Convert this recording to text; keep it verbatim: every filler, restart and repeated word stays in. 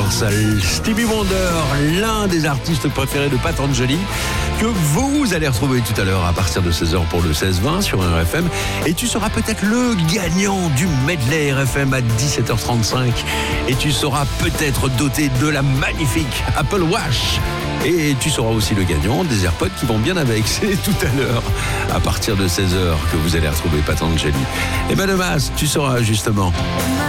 Mars, Stevie Wonder, l'un des artistes préférés de Patanjali, que vous allez retrouver tout à l'heure à partir de seize heures pour le seize vingt sur R F M. Et tu seras peut-être le gagnant du medley R F M à dix-sept heures trente-cinq. Et tu seras peut-être doté de la magnifique Apple Watch. Et tu seras aussi le gagnant des AirPods qui vont bien avec. C'est tout à l'heure, à partir de seize heures, que vous allez retrouver Patanjali. Et ben Damas, tu seras justement